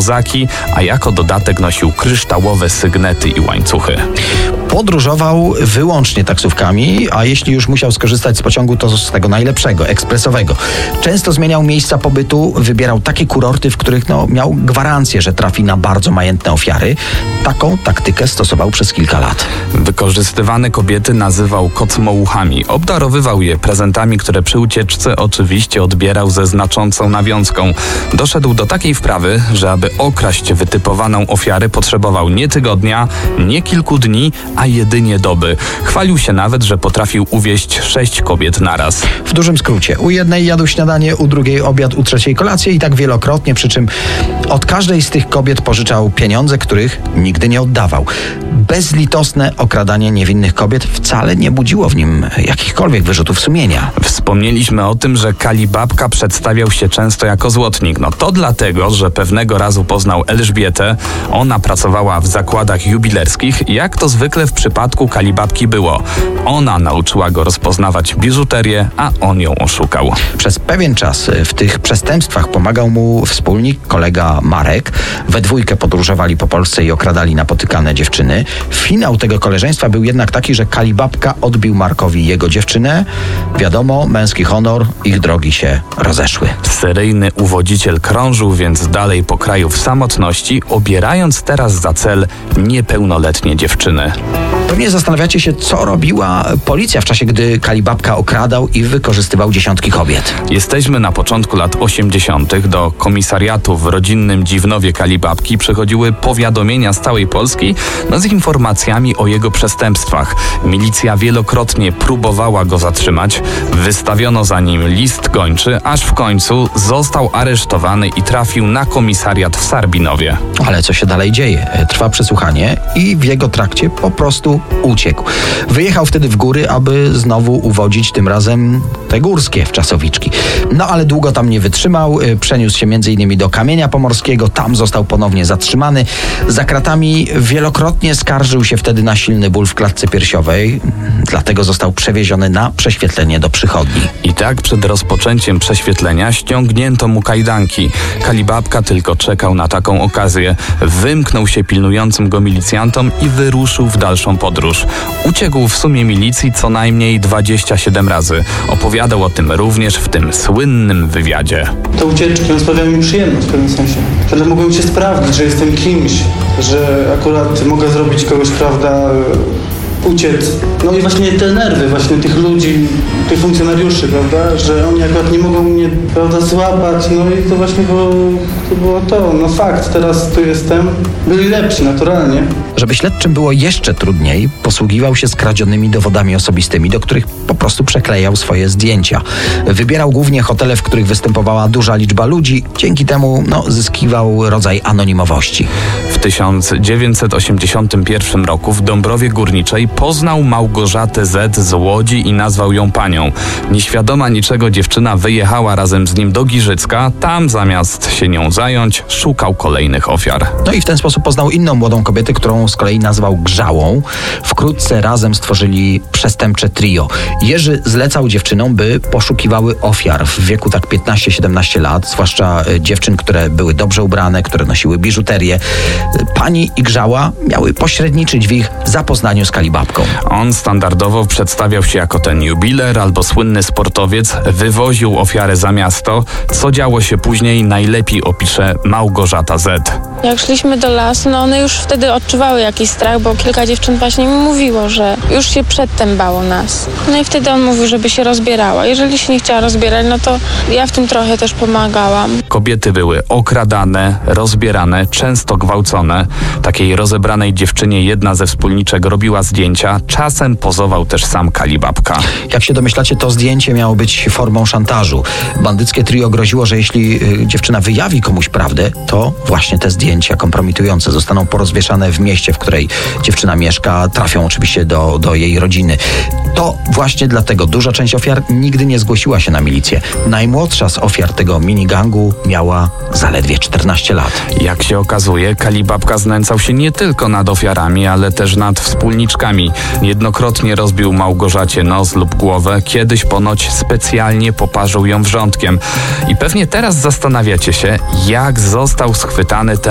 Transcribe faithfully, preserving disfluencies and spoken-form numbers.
kozaki, a jako dodatek nosił kryształowe sygnety i łańcuchy. Podróżował wyłącznie taksówkami, a jeśli już musiał skorzystać z pociągu, to z tego najlepszego, ekspresowego. Często zmieniał miejsca pobytu, wybierał takie kurorty, w których no, miał gwarancję, że trafi na bardzo majętne ofiary. Taką taktykę stosował przez kilka lat. Wykorzystywane kobiety nazywał kocmołuchami. Obdarowywał je prezentami, które przy ucieczce oczywiście odbierał ze znaczącą nawiązką. Doszedł do takiej wprawy, że aby okraść wytypowaną ofiarę, potrzebował nie tygodnia, nie kilku dni, a jedynie doby. Chwalił się nawet, że potrafił uwieźć sześć kobiet naraz. W dużym skrócie, u jednej jadł śniadanie, u drugiej obiad, u trzeciej kolację i tak wielokrotnie, przy czym od każdej z tych kobiet pożyczał pieniądze, których nigdy nie oddawał. Bezlitosne okradanie niewinnych kobiet wcale nie budziło w nim jakichkolwiek wyrzutów sumienia. Wspomnieliśmy o tym, że Kalibabka przedstawiał się często jako złotnik. No to dlatego, że pewnego razu poznał Elżbietę. Ona pracowała w zakładach jubilerskich. Jak to zwykle w przypadku Kalibabki było. Ona nauczyła go rozpoznawać biżuterię, a on ją oszukał. Przez pewien czas w tych przestępstwach pomagał mu wspólnik, kolega Marek. We dwójkę podróżowali po Polsce i okradali napotykane dziewczyny. Finał tego koleżeństwa był jednak taki, że Kalibabka odbił Markowi jego dziewczynę. Wiadomo, męski honor, ich drogi się rozeszły. Seryjny uwodziciel krążył więc dalej po kraju w samotności, obierając teraz za cel niepełnoletnie dziewczyny. Pewnie zastanawiacie się, co robiła policja w czasie, gdy Kalibabka okradał i wykorzystywał dziesiątki kobiet. Jesteśmy na początku lat osiemdziesiątych. Do komisariatu w rodzinnym Dziwnowie Kalibabki przychodziły powiadomienia z całej Polski no, z informacjami o jego przestępstwach. Milicja wielokrotnie próbowała go zatrzymać. Wystawiono za nim list gończy, aż w końcu został aresztowany i trafił na komisariat w Sarbinowie. Ale co się dalej dzieje? Trwa przesłuchanie i w jego trakcie po prostu uciekł. Wyjechał wtedy w góry, aby znowu uwodzić tym razem te górskie wczasowiczki. No ale długo tam nie wytrzymał. Przeniósł się między innymi do Kamienia Pomorskiego. Tam został ponownie zatrzymany. Za kratami wielokrotnie skarżył się wtedy na silny ból w klatce piersiowej. Dlatego został przewieziony na prześwietlenie do przychodni. I tak przed rozpoczęciem prześwietlenia ściągnięto mu kajdanki. Kalibabka tylko czekał na taką okazję. Wymknął się pilnującym go milicjantom i wyruszył w dalszą podróż. Uciekł w sumie milicji co najmniej dwadzieścia siedem razy. Opowiadał o tym również w tym słynnym wywiadzie. Te ucieczki sprawiają mi przyjemność w pewnym sensie. Wtedy mogłem się sprawdzić, że jestem kimś, że akurat mogę zrobić kogoś, prawda, uciec. No i właśnie te nerwy właśnie tych ludzi, tych funkcjonariuszy, prawda, że oni akurat nie mogą mnie, prawda, złapać, no i to właśnie było to, było to. No fakt, teraz tu jestem. Byli lepsi, naturalnie. Żeby śledczym było jeszcze trudniej, posługiwał się skradzionymi dowodami osobistymi, do których po prostu przeklejał swoje zdjęcia. Wybierał głównie hotele, w których występowała duża liczba ludzi. Dzięki temu no, zyskiwał rodzaj anonimowości. W tysiąc dziewięćset osiemdziesiątym pierwszym roku w Dąbrowie Górniczej poznał Małgorzatę Z. z Łodzi i nazwał ją panią. Nieświadoma niczego dziewczyna wyjechała razem z nim do Giżycka. Tam zamiast się nią zająć, szukał kolejnych ofiar. No i w ten sposób poznał inną młodą kobietę, którą z kolei nazwał Grzałą. Wkrótce razem stworzyli przestępcze trio. Jerzy zlecał dziewczynom, by poszukiwały ofiar w wieku tak piętnaście siedemnaście lat, zwłaszcza dziewczyn, które były dobrze ubrane, które nosiły biżuterię. Pani i Grzała miały pośredniczyć w ich zapoznaniu z Kalibabką. On standardowo przedstawiał się jako ten jubiler albo słynny sportowiec, wywoził ofiarę za miasto. Co działo się później, najlepiej opisze Małgorzata Z. Jak szliśmy do lasu, no one już wtedy odczuwały jakiś strach, bo kilka dziewczyn właśnie mi mówiło, że już się przedtem bało nas. No i wtedy on mówił, żeby się rozbierała. Jeżeli się nie chciała rozbierać, no to ja w tym trochę też pomagałam. Kobiety były okradane, rozbierane, często gwałcone. Takiej rozebranej dziewczynie jedna ze wspólniczek robiła zdjęcia, czasem pozował też sam Kalibabka. Jak się domyślacie, to zdjęcie miało być formą szantażu. Bandyckie trio groziło, że jeśli y, dziewczyna wyjawi komuś prawdę, to właśnie te zdjęcia kompromitujące zostaną porozwieszane w mieście, w której dziewczyna mieszka, trafią oczywiście do, do jej rodziny. To właśnie dlatego duża część ofiar nigdy nie zgłosiła się na milicję. Najmłodsza z ofiar tego minigangu miała zaledwie czternaście lat. Jak się okazuje, Kalibabka znęcał się nie tylko nad ofiarami, ale też nad wspólniczkami. Jednokrotnie rozbił Małgorzacie nos lub głowę, kiedyś ponoć specjalnie poparzył ją wrzątkiem. I pewnie teraz zastanawiacie się, jak został schwytany ten